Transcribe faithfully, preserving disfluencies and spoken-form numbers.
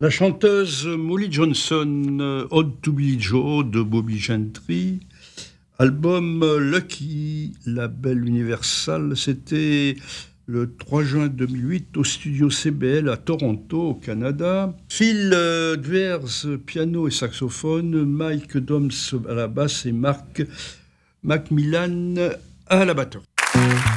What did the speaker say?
La chanteuse Molly Johnson, euh, Ode to Billie Joe de Bobby Gentry, album euh, Lucky, label Universal, c'était le trois juin deux mille huit au studio C B L à Toronto, au Canada. Phil euh, Dwers, piano et saxophone, Mike Doms à la basse et Mark Macmillan à la batterie.